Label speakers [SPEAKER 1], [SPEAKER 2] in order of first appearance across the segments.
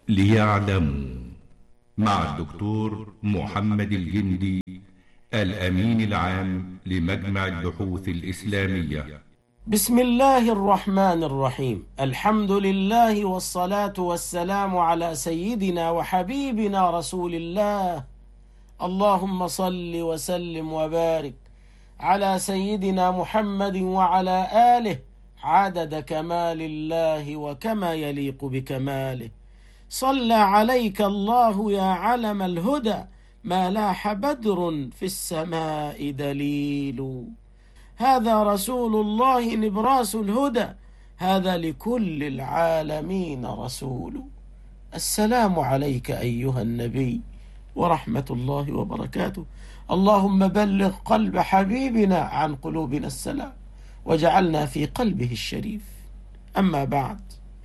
[SPEAKER 1] ليعلموا مع الدكتور محمد الجندي، الأمين العام لمجمع البحوث الإسلامية.
[SPEAKER 2] بسم الله الرحمن الرحيم. الحمد لله والصلاة والسلام على سيدنا وحبيبنا رسول الله. اللهم صل وسلم وبارك على سيدنا محمد وعلى آله عدد كمال الله وكما يليق بكماله. صلى عليك الله يا علم الهدى، ما لاح بدر في السماء دليل. هذا رسول الله نبراس الهدى، هذا لكل العالمين رسول. السلام عليك أيها النبي ورحمة الله وبركاته. اللهم بلغ قلب حبيبنا عن قلوبنا السلام، وجعلنا في قلبه الشريف. أما بعد،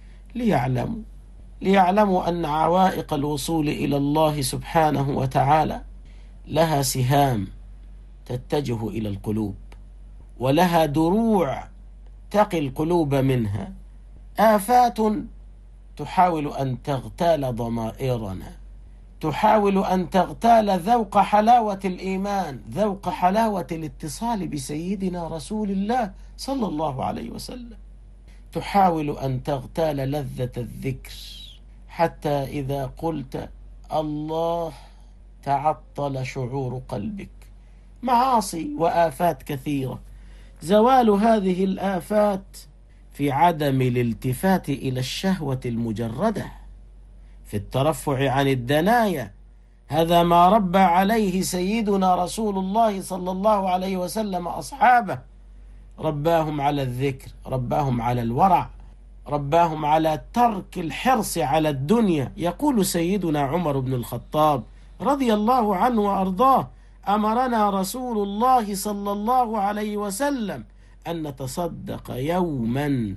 [SPEAKER 2] ليعلموا أن عوائق الوصول إلى الله سبحانه وتعالى لها سهام تتجه إلى القلوب، ولها دروع تقي القلوب منها، آفات تحاول أن تغتال ضمائرنا، تحاول أن تغتال ذوق حلاوة الإيمان، ذوق حلاوة الاتصال بسيدنا رسول الله صلى الله عليه وسلم، تحاول أن تغتال لذة الذكر، حتى إذا قلت الله تعطل شعور قلبك. معاصي وآفات كثيرة، زوال هذه الآفات في عدم الالتفات إلى الشهوة المجردة، في الترفع عن الدنايا. هذا ما ربى عليه سيدنا رسول الله صلى الله عليه وسلم أصحابه، رباهم على الذكر، رباهم على الورع، رباهم على ترك الحرص على الدنيا. يقول سيدنا عمر بن الخطاب رضي الله عنه وأرضاه: أمرنا رسول الله صلى الله عليه وسلم أن نتصدق يوما،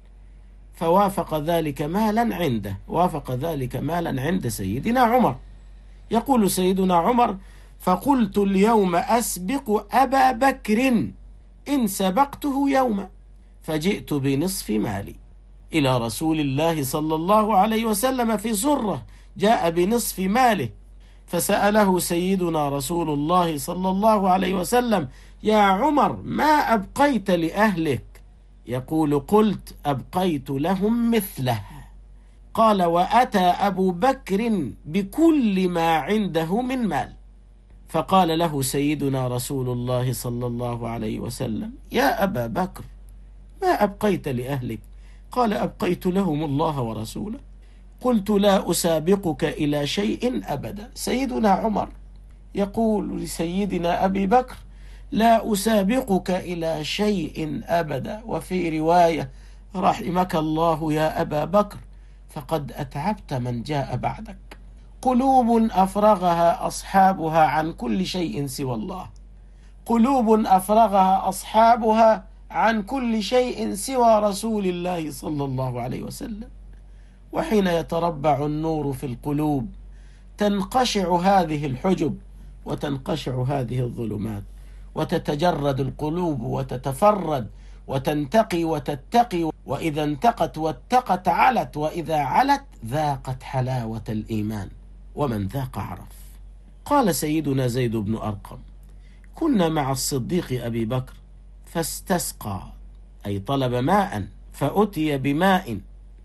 [SPEAKER 2] فوافق ذلك مالا عنده، وافق ذلك مالا عند سيدنا عمر. يقول سيدنا عمر: فقلت اليوم أسبق أبا بكر إن سبقته يوما، فجئت بنصف مالي إلى رسول الله صلى الله عليه وسلم في سرة، جاء بنصف ماله، فسأله سيدنا رسول الله صلى الله عليه وسلم: يا عمر، ما أبقيت لأهلك؟ يقول: قلت أبقيت لهم مثله. قال: وأتى أبو بكر بكل ما عنده من مال، فقال له سيدنا رسول الله صلى الله عليه وسلم: يا أبا بكر، ما أبقيت لأهلك؟ قال: أبقيت لهم الله ورسوله. قلت: لا أسابقك إلى شيء أبدا. سيدنا عمر يقول لسيدنا أبي بكر: لا أسابقك إلى شيء أبدا. وفي رواية: رحمك الله يا أبا بكر، فقد أتعبت من جاء بعدك. قلوب أفرغها أصحابها عن كل شيء سوى الله، قلوب أفرغها أصحابها عن كل شيء سوى رسول الله صلى الله عليه وسلم. وحين يتربع النور في القلوب تنقشع هذه الحجب، وتنقشع هذه الظلمات، وتتجرد القلوب وتتفرد وتنتقي وتتقي، وإذا انتقت واتقت علت، وإذا علت ذاقت حلاوة الإيمان، ومن ذاق عرف. قال سيدنا زيد بن أرقم: كنا مع الصديق أبي بكر فاستسقى، أي طلب ماء، فأتي بماء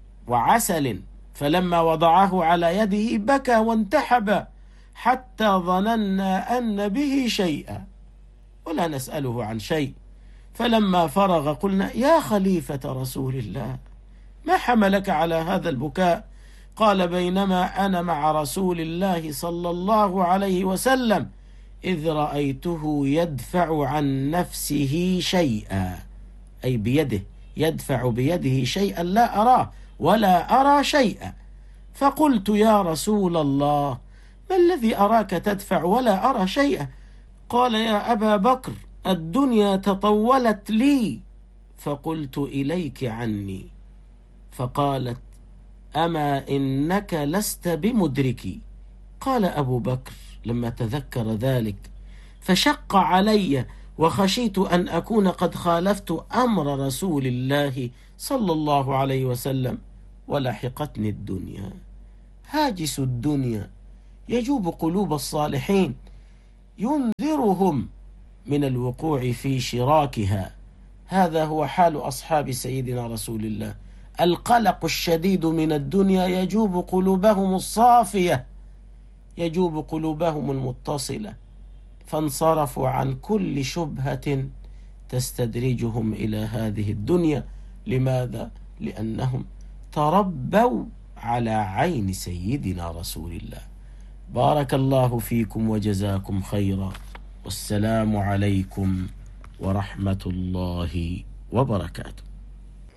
[SPEAKER 2] وعسل، فلما وضعه على يده بكى وانتحب، حتى ظننا أن به شيئا ولا نسأله عن شيء. فلما فرغ قلنا: يا خليفة رسول الله، ما حملك على هذا البكاء؟ قال: بينما أنا مع رسول الله صلى الله عليه وسلم إذ رأيته يدفع عن نفسه شيئا، أي بيده، يدفع بيده شيئا لا أراه ولا أرى شيئا. فقلت: يا رسول الله، ما الذي أراك تدفع ولا أرى شيئا؟ قال: يا أبا بكر، الدنيا تطولت لي فقلت إليك عني. فقالت: أما إنك لست بمدركي. قال أبو بكر لما تذكر ذلك: فشق علي وخشيت أن أكون قد خالفت أمر رسول الله صلى الله عليه وسلم ولحقتني الدنيا. هاجس الدنيا يجوب قلوب الصالحين، ينذرهم من الوقوع في شراكها. هذا هو حال أصحاب سيدنا رسول الله. القلق الشديد من الدنيا يجوب قلوبهم الصافية، يجوب قلوبهم المتصلة، فانصرفوا عن كل شبهة تستدرجهم إلى هذه الدنيا. لماذا؟ لأنهم تربوا على عين سيدنا رسول الله. بارك الله فيكم وجزاكم خيرا، والسلام عليكم ورحمة الله وبركاته.